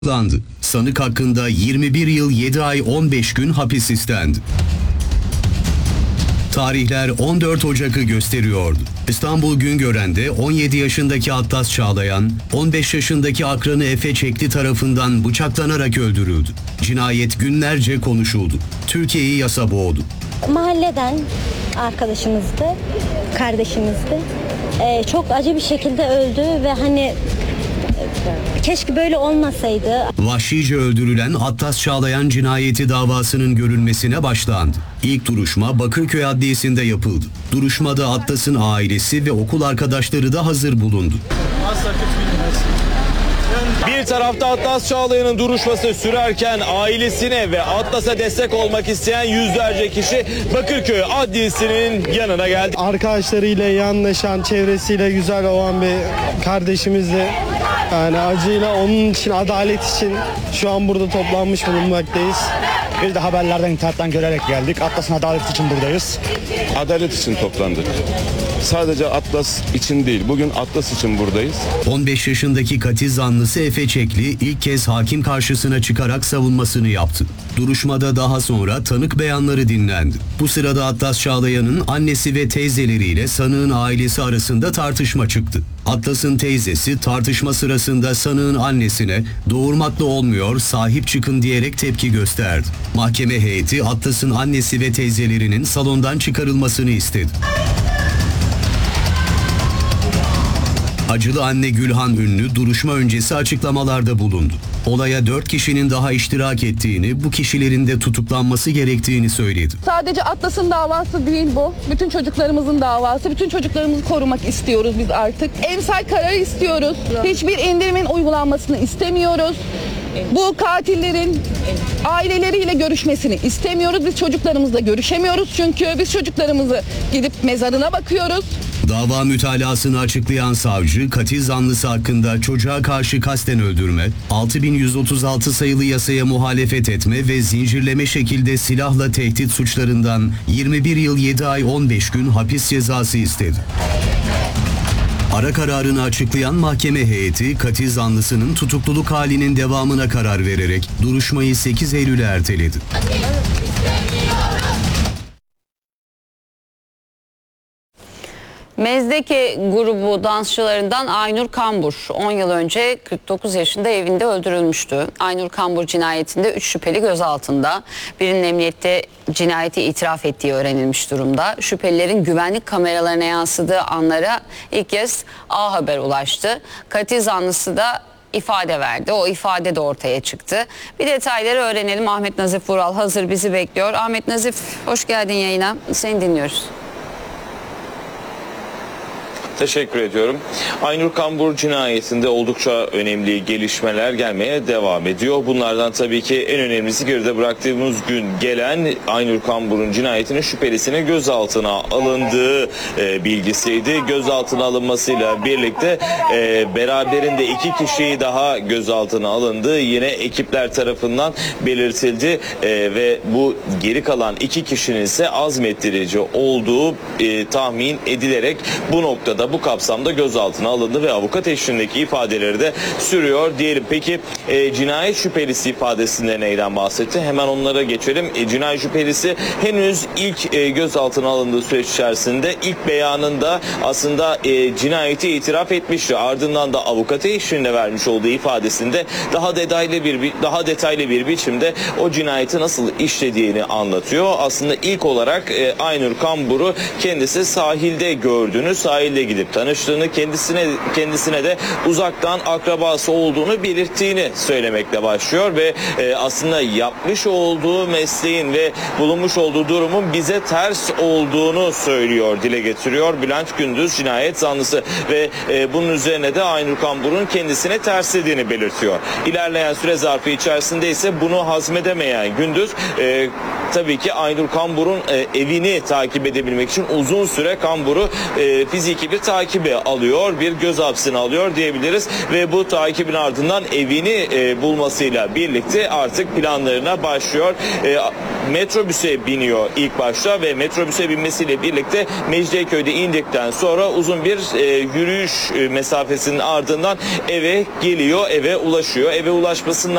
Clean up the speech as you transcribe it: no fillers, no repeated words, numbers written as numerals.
Tutuklandı. Sanık hakkında 21 yıl 7 ay 15 gün hapis istendi. Tarihler 14 Ocak'ı gösteriyordu. İstanbul Güngören'de 17 yaşındaki Atlas Çağlayan, 15 yaşındaki akranı Efe Çekli tarafından bıçaklanarak öldürüldü. Cinayet günlerce konuşuldu. Türkiye'yi yasa boğdu. Mahalleden arkadaşımızdı, kardeşimizdi. Çok acı bir şekilde öldü ve keşke böyle olmasaydı. Vahşice öldürülen Atlas Çağlayan cinayeti davasının görülmesine başlandı. İlk duruşma Bakırköy Adliyesi'nde yapıldı. Duruşmada Atlas'ın ailesi ve okul arkadaşları da hazır bulundu. Bir tarafta Atlas Çağlayan'ın duruşması sürerken ailesine ve Atlas'a destek olmak isteyen yüzlerce kişi Bakırköy Adliyesi'nin yanına geldi. Arkadaşlarıyla iyi anlaşan, çevresiyle güzel olan bir kardeşimizdi. Yani acıyla onun için, adalet için şu an burada toplanmış bulunmaktayız. Biz de haberlerden, internetten görerek geldik. Atlas'ın adaleti için buradayız. Adalet için toplandık. Sadece Atlas için değil, bugün Atlas için buradayız. 15 yaşındaki katil zanlısı Efe Çekli ilk kez hakim karşısına çıkarak savunmasını yaptı. Duruşmada daha sonra tanık beyanları dinlendi. Bu sırada Atlas Çağlayan'ın annesi ve teyzeleriyle sanığın ailesi arasında tartışma çıktı. Atlas'ın teyzesi tartışma sırasında sanığın annesine "Doğurmakla olmuyor, sahip çıkın" diyerek tepki gösterdi. Mahkeme heyeti Atlas'ın annesi ve teyzelerinin salondan çıkarılmasını istedi. Acılı anne Gülhan Ünlü duruşma öncesi açıklamalarda bulundu. Olaya 4 kişinin daha iştirak ettiğini, bu kişilerin de tutuklanması gerektiğini söyledi. Sadece Atlas'ın davası değil bu. Bütün çocuklarımızın davası. Bütün çocuklarımızı korumak istiyoruz biz artık. Emsal kararı istiyoruz. Hiçbir indirimin uygulanmasını istemiyoruz. Bu katillerin aileleriyle görüşmesini istemiyoruz. Biz çocuklarımızla görüşemiyoruz çünkü biz çocuklarımızı gidip mezarına bakıyoruz. Dava mütalasını açıklayan savcı, katil zanlısı hakkında çocuğa karşı kasten öldürme, 6136 sayılı yasaya muhalefet etme ve zincirleme şekilde silahla tehdit suçlarından 21 yıl 7 ay 15 gün hapis cezası istedi. Ara kararını açıklayan mahkeme heyeti, katil zanlısının tutukluluk halinin devamına karar vererek duruşmayı 8 Eylül'e erteledi. Mezdeke grubu dansçılarından Aynur Kambur 10 yıl önce 49 yaşında evinde öldürülmüştü. Aynur Kambur cinayetinde 3 şüpheli gözaltında. Birinin emniyette cinayeti itiraf ettiği öğrenilmiş durumda. Şüphelilerin güvenlik kameralarına yansıdığı anlara ilk kez A Haber ulaştı. Katil zanlısı da ifade verdi. O ifade de ortaya çıktı. Bir detayları öğrenelim. Ahmet Nazif Vural hazır bizi bekliyor. Ahmet Nazif, hoş geldin yayına. Seni dinliyoruz. Teşekkür ediyorum. Aynur Kambur cinayetinde oldukça önemli gelişmeler gelmeye devam ediyor. Bunlardan tabii ki en önemlisi geride bıraktığımız gün gelen Aynur Kambur'un cinayetinin şüphelisinin gözaltına alındığı bilgisiydi. Gözaltına alınmasıyla birlikte beraberinde 2 kişiyi daha gözaltına alındı. Yine ekipler tarafından belirtildi ve bu geri kalan 2 kişinin ise azmettirici olduğu tahmin edilerek bu noktada, bu kapsamda gözaltına alındı ve avukat eşliğindeki ifadeleri de sürüyor diyelim. Peki cinayet şüphelisi ifadesinde neyden bahsetti? Hemen onlara geçelim. Cinayet şüphelisi henüz ilk gözaltına alındığı süreç içerisinde ilk beyanında aslında cinayeti itiraf etmişti. Ardından da avukat eşliğinde vermiş olduğu ifadesinde daha detaylı bir biçimde o cinayeti nasıl işlediğini anlatıyor. Aslında ilk olarak Aynur Kambur'u kendisi sahilde gördüğünü, sahilde gidip tanıştığını, kendisine de uzaktan akrabası olduğunu belirttiğini söylemekle başlıyor ve aslında yapmış olduğu mesleğin ve bulunmuş olduğu durumun bize ters olduğunu söylüyor, dile getiriyor Bülent Gündüz cinayet zanlısı ve bunun üzerine de Aynur Kambur'un kendisine terslediğini belirtiyor. İlerleyen süre zarfı içerisinde ise bunu hazmedemeyen Gündüz tabii ki Aynur Kambur'un evini takip edebilmek için uzun süre Kambur'u fiziki bir takibe alıyor, bir göz hapsine alıyor diyebiliriz ve bu takibin ardından evini bulmasıyla birlikte artık planlarına başlıyor. Metrobüse biniyor ilk başta ve metrobüse binmesiyle birlikte Mecidiyeköy'de indikten sonra uzun bir yürüyüş mesafesinin ardından eve geliyor, eve ulaşıyor. Eve ulaşmasının